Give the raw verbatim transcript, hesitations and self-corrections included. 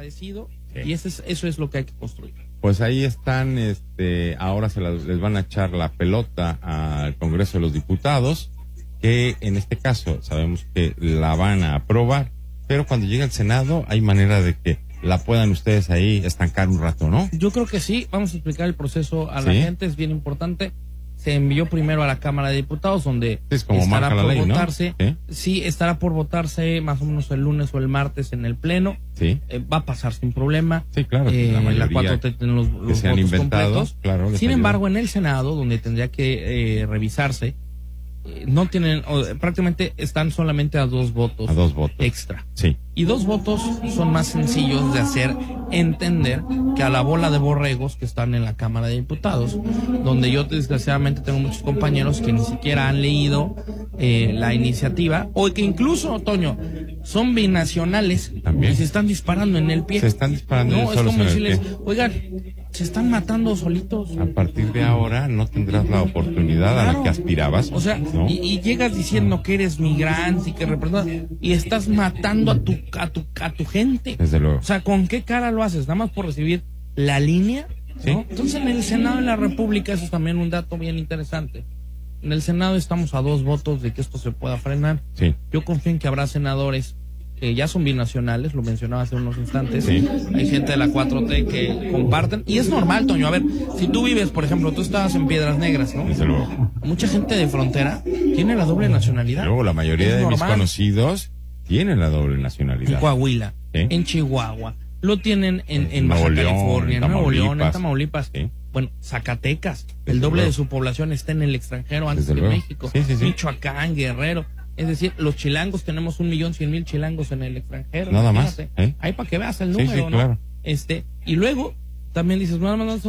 agradecido, sí. y eso es, eso es lo que hay que construir. Pues ahí están, este, ahora se las, les van a echar la pelota al Congreso de los Diputados, que en este caso sabemos que la van a aprobar, pero cuando llegue al Senado hay manera de que la puedan ustedes ahí estancar un rato, ¿no? Yo creo que sí, vamos a explicar el proceso a la ¿Sí? gente, es bien importante. Se envió primero a la Cámara de Diputados, donde Es como estará marca la por ley, ¿no? votarse. ¿Sí? Sí, estará por votarse más o menos el lunes o el martes en el Pleno. Sí. Eh, va a pasar sin problema. Sí, claro. Eh, la mayoría la cuatro T tiene los, los que se han votos inventado, completos. claro. les Sin ayuda. embargo, en el Senado, donde tendría que eh, revisarse, eh, no tienen, o, prácticamente están solamente a dos votos, a dos votos extra. Sí. Y dos votos son más sencillos de hacer entender que a la bola de borregos que están en la Cámara de Diputados, donde yo desgraciadamente tengo muchos compañeros que ni siquiera han leído eh, la iniciativa, o que incluso, Toño, son binacionales. También. Y se están disparando en el pie. Se están disparando No, ellos es solos como en el decirles, pie. oigan, se están matando solitos. A partir de ahora no tendrás la oportunidad a la Claro. que aspirabas. O sea, ¿no? y, y llegas diciendo que eres migrante y que representas, y estás matando a tu, a tu, a tu gente. Desde luego. O sea, ¿con qué cara lo haces? ¿Nada más por recibir la línea? Sí. ¿No? Entonces, en el Senado de la República, eso es también un dato bien interesante. En el Senado estamos a dos votos de que esto se pueda frenar. Sí. Yo confío en que habrá senadores que ya son binacionales, lo mencionaba hace unos instantes. Sí. Hay gente de la cuatro T que comparten, y es normal, Toño. A ver, si tú vives, por ejemplo, tú estabas en Piedras Negras, ¿no? Desde luego. Mucha gente de frontera tiene la doble nacionalidad. Luego la mayoría Es de mis normal. conocidos tienen la doble En nacionalidad. Coahuila, Sí. en Chihuahua, lo tienen en, en Nuevo Baja León, California, en Nuevo León, en Tamaulipas. Tamaulipas. Sí. Bueno, Zacatecas, Desde el doble luego. de su población está en el extranjero antes Desde que luego. México. Sí, sí, sí. Michoacán, Guerrero. Es decir, los chilangos tenemos un millón cien mil chilangos en el extranjero. Nada más, Imagínate. ¿eh? Ahí para que veas el Sí, número, sí, claro. ¿no? Este, y luego también dices, nada más